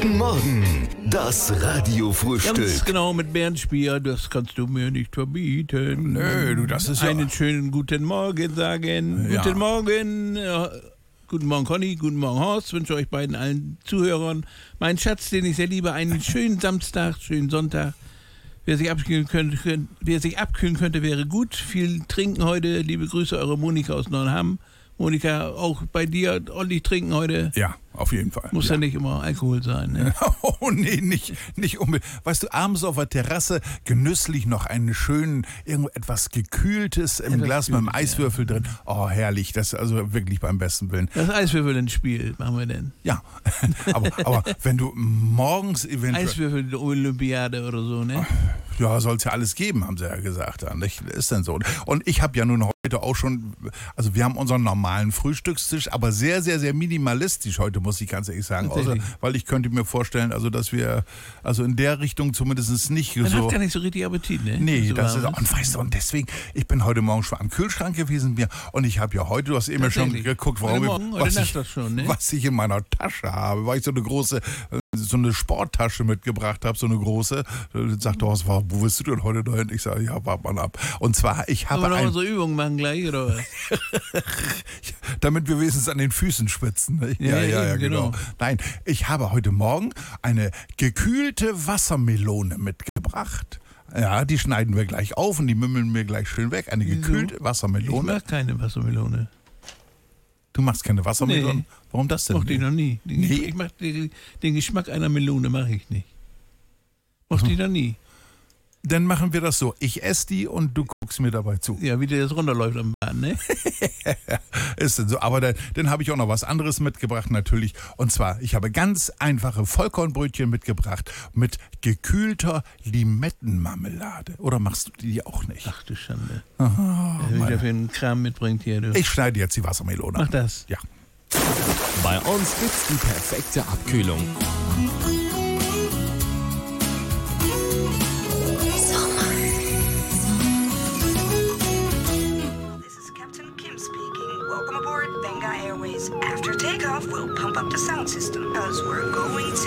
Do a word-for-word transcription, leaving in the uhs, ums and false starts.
Guten Morgen, das Radiofrühstück. Ganz genau mit Bernd Spier, das kannst du mir nicht verbieten. Nö, du, das ist ja... Einen schönen guten Morgen sagen. Ja. Guten Morgen, äh, guten Morgen Conny, guten Morgen Horst. Wünsche euch beiden allen Zuhörern, mein Schatz, den ich sehr liebe, einen schönen Samstag, schönen Sonntag. Wer sich abkühlen könnte, könnte, wer sich abkühlen könnte, wäre gut. Viel trinken heute. Liebe Grüße, eure Monika aus Neuenhamm. Monika, auch bei dir ordentlich trinken heute. Ja, auf jeden Fall. Muss ja, ja nicht immer Alkohol sein. Ne? Oh nee, nicht, nicht unbedingt. Weißt du, abends auf der Terrasse genüsslich noch einen schönen, irgendetwas Gekühltes im Etwas Glas mit einem Gekühltes, Eiswürfel drin. Oh, herrlich. Das ist also wirklich beim besten Willen. Das Eiswürfel ins Spiel machen wir denn. Ja, aber, aber wenn du morgens eventuell... Eiswürfel-Olympiade oder so, ne? Ja, soll es ja alles geben, haben sie ja gesagt. Dann, nicht? Ist denn so. Und ich habe ja nun heute auch schon, also wir haben unseren normalen Frühstückstisch, aber sehr, sehr, sehr minimalistisch heute, muss ich ganz ehrlich sagen. Außer, weil ich könnte mir vorstellen, also dass wir, also in der Richtung zumindest nicht Man so... hat gar nicht so richtig Appetit, ne? Nee, so das ist auch, und weißt du, und deswegen, ich bin heute Morgen schon am Kühlschrank gewesen mir und ich habe ja heute, du hast eben schon geguckt, warum heute Morgen, ich, heute was, Nacht ich, das schon, ne? was ich in meiner Tasche habe, weil ich so eine große, so eine Sporttasche mitgebracht habe, so eine große. Dann sagt Horst, wo willst du denn heute dahin? Ich sage, ja, warte mal ab. Und zwar, ich habe Sollen wir ein... noch so Übungen machen gleich, oder was? Damit wir wenigstens an den Füßen schwitzen. Ne? Ja, ja, ja, genau. genau. Nein, ich habe heute Morgen eine gekühlte Wassermelone mitgebracht. Ja, die schneiden wir gleich auf und die mümmeln wir gleich schön weg. Eine gekühlte Wassermelone. Ich mag keine Wassermelone. Du machst keine Wassermelone? Nee. Warum das denn? Mochte ich noch nie. Den, Nee? Ich mag den, den Geschmack einer Melone mache ich nicht. Mochte ich noch nie. Dann machen wir das so. Ich esse die und du guckst mir dabei zu. Ja, wie der jetzt runterläuft am Bahn, ne? Ist denn so. Aber dann, dann habe ich auch noch was anderes mitgebracht natürlich. Und zwar, ich habe ganz einfache Vollkornbrötchen mitgebracht mit gekühlter Limettenmarmelade. Oder machst du die auch nicht? Ach du Schande. Aha, Wer meine- wieder für einen Kram mitbringt hier, du. Ich schneide jetzt die Wassermelone. Mach das. Ja. Bei uns gibt's die perfekte Abkühlung. This is Captain Kim speaking. Welcome aboard Benga Airways. After takeoff, we'll pump up the sound system as we're going to